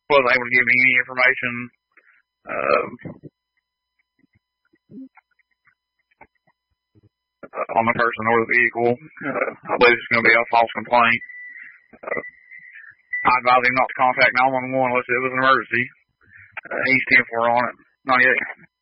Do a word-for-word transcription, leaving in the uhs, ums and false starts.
wasn't able to give me any information uh, on the person or the vehicle. Uh, I believe it's going to be a false complaint. Uh, I advised him not to contact nine one one unless it was an emergency. Uh, he's ten four on it. Not yet.